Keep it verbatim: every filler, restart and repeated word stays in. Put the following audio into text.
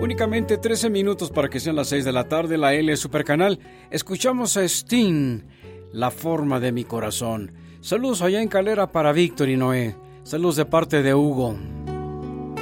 Únicamente trece minutos para que sean las seis de la tarde, la L Supercanal. Escuchamos a Sting, La forma de mi corazón. Saludos allá en Calera para Víctor y Noé. Saludos de parte de Hugo.